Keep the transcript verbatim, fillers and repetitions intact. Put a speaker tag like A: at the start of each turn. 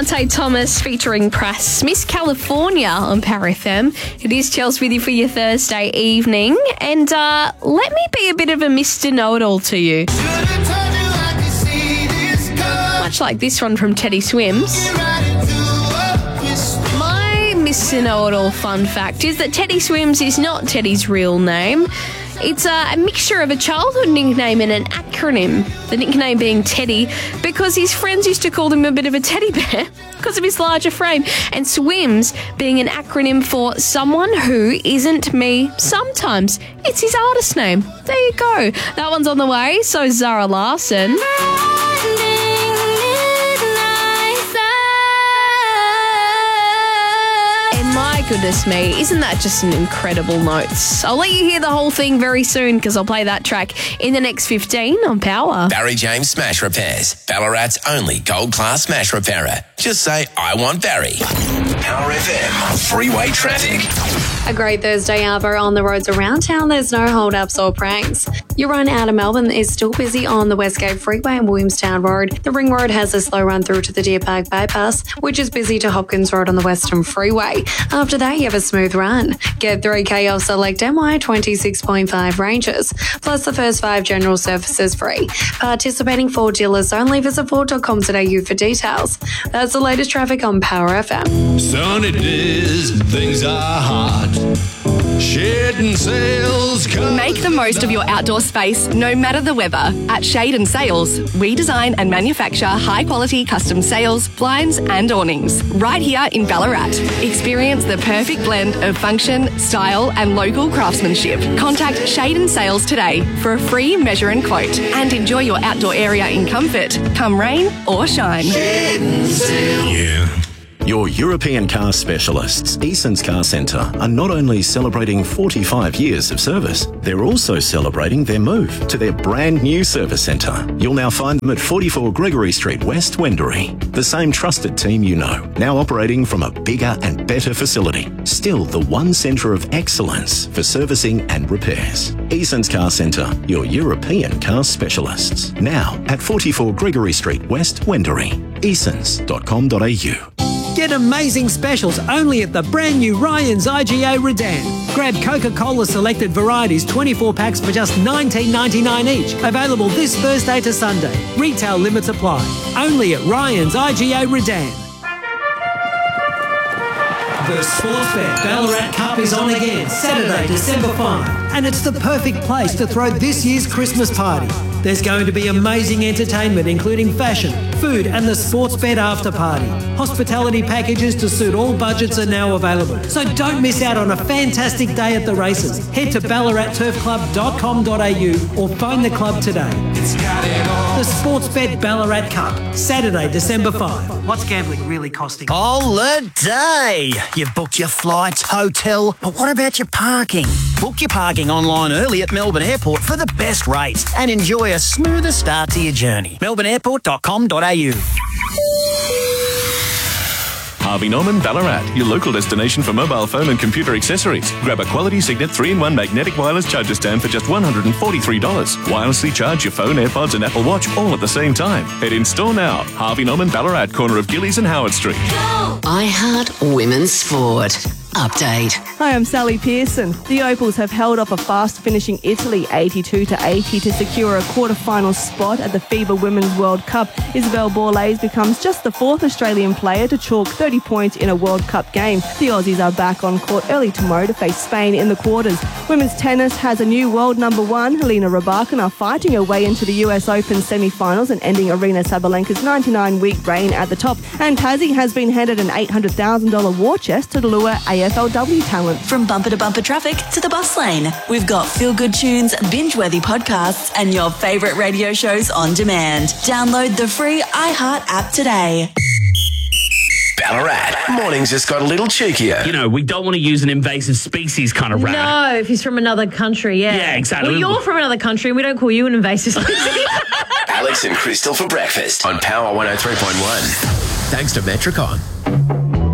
A: Devontae Thomas featuring Press, Miss California on Power F M. It is Chelsea with you for your Thursday evening. And uh, let me be a bit of a Mister Know-It-All to you. Much like this one from Teddy Swims. My Mister Know-It-All fun fact is that Teddy Swims is not Teddy's real name. It's a, a mixture of a childhood nickname and an acronym, the nickname being Teddy, because his friends used to call him a bit of a teddy bear because of his larger frame, and Swims being an acronym for someone who isn't me sometimes. It's his artist name. There you go. That one's on the way, so Zara Larsson. My goodness me, isn't that just an incredible note? I'll let you hear the whole thing very soon because I'll play that track in the next fifteen on Power.
B: Barry James Smash Repairs, Ballarat's only gold class smash repairer. Just say, I want Barry. Power F M, freeway traffic.
C: A great Thursday, Arvo, on the roads around town. There's no hold-ups or pranks. Your run out of Melbourne is still busy on the Westgate Freeway and Williamstown Road. The Ring Road has a slow run through to the Deer Park Bypass, which is busy to Hopkins Road on the Western Freeway. After that, you have a smooth run. Get three K off select M I twenty-six point five ranges, plus the first five general services free. Participating Ford dealers only. Visit ford dot com dot a u for details. That's the latest traffic on Power F M.
D: Sunny days, things are hot. Shade and Sails.
E: Make the most of your outdoor space, no matter the weather. At Shade and Sails, we design and manufacture high-quality custom sails, blinds and awnings right here in Ballarat. Experience the perfect blend of function, style and local craftsmanship. Contact Shade and Sails today for a free measure and quote and enjoy your outdoor area in comfort, come rain or shine.
D: Shade and Sails.
F: Yeah. Your European car specialists, Eason's Car Centre, are not only celebrating forty-five years of service, they're also celebrating their move to their brand new service centre. You'll now find them at forty-four Gregory Street, West Wendouree. The same trusted team you know, now operating from a bigger and better facility. Still the one centre of excellence for servicing and repairs. Eason's Car Centre, your European car specialists. Now at forty-four Gregory Street, West Wendouree. easons dot com dot a u.
G: Get amazing specials only at the brand new Ryan's I G A Redan. Grab Coca-Cola selected varieties twenty-four packs for just nineteen ninety-nine each. Available this Thursday to Sunday. Retail limits apply. Only at Ryan's I G A Redan. The Sportsbet Ballarat Cup is on again, Saturday, December fifth, and it's the perfect place to throw this year's Christmas party. There's going to be amazing entertainment, including fashion, food, and the Sportsbet after party. Hospitality packages to suit all budgets are now available, so don't miss out on a fantastic day at the races. Head to ballarat turf club dot com dot a u or phone the club today. The Sportsbet Ballarat Cup, Saturday, December fifth. What's gambling really costing?
H: Holiday! You've booked your flights, hotel, but what about your parking? Book your parking online early at Melbourne Airport for the best rates and enjoy a smoother start to your journey. melbourne airport dot com dot a u.
I: Harvey Norman Ballarat, your local destination for mobile phone and computer accessories. Grab a quality Signet three in one magnetic wireless charger stand for just one hundred forty-three dollars. Wirelessly charge your phone, AirPods and Apple Watch all at the same time. Head in store now. Harvey Norman Ballarat, corner of Gillies and Howard Street.
J: I Heart Women's Sport. Update.
K: Hi, I'm Sally Pearson. The Opals have held off a fast-finishing Italy eighty-two to eighty to secure a quarter-final spot at the FIBA Women's World Cup. Isabel Borlase becomes just the fourth Australian player to chalk thirty points in a World Cup game. The Aussies are back on court early tomorrow to face Spain in the quarters. Women's tennis has a new world number one. Helena Rybakina fighting her way into the U S Open semi-finals and ending Arina Sabalenka's ninety-nine-week reign at the top. And Tassie has been handed an eight hundred thousand dollars war chest to lure A F L W talent.
L: From bumper to bumper traffic to the bus lane, we've got feel-good tunes, binge-worthy podcasts and your favourite radio shows on demand. Download the free iHeart app today.
B: Ballarat, mornings just got a little cheekier.
M: You know, we don't want to use an invasive species kind of rat.
N: No, if he's from another country, yeah.
M: Yeah, exactly.
N: Well, you're from another country and we don't call you an invasive species.
B: Alex and Crystal for breakfast on Power one oh three point one. Thanks to Metricon.